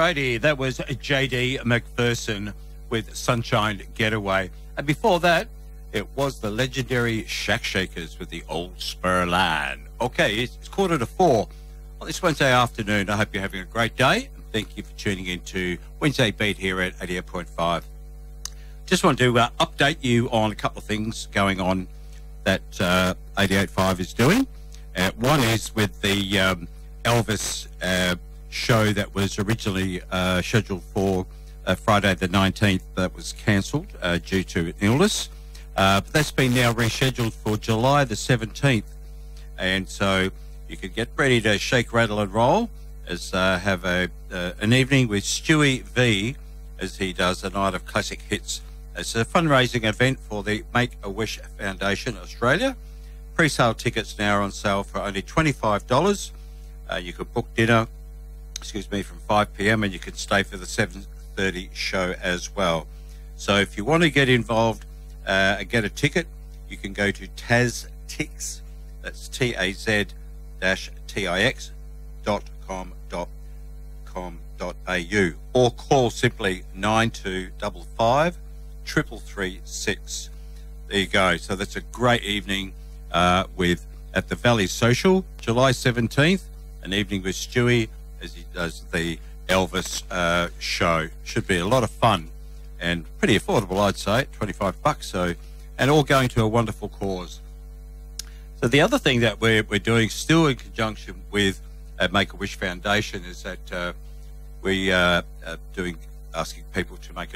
Alrighty, that was JD McPherson with Sunshine Getaway. And before that, it was the legendary Shack Shakers with the Old Spur Line. Okay, it's 3:45 on this Wednesday afternoon. I hope you're having a great day. And thank you for tuning in to Wednesday Beat here at 88.5. Just want to update you on a couple of things going on that 88.5 is doing. One is with the Elvis show that was originally scheduled for Friday the 19th that was cancelled due to illness. But that's been now rescheduled for July the 17th. And so you can get ready to shake, rattle and roll as have an evening with Stewie V as he does a night of classic hits. It's a fundraising event for the Make-A-Wish Foundation Australia. Pre-sale tickets now are on sale for only $25. You could book dinner, from 5 p.m. and you can stay for the 7:30 show as well. So if you want to get involved and get a ticket, you can go to TazTix, that's taz-tix.com.au, or call simply 9255 336. There you go. So that's a great evening with at the Valley Social, July 17th, an evening with Stewie as he does the Elvis show. Should be a lot of fun and pretty affordable, I'd say, $25. So, and all going to a wonderful cause. So the other thing that we're doing, still in conjunction with Make-A-Wish Foundation, is that we are asking people to make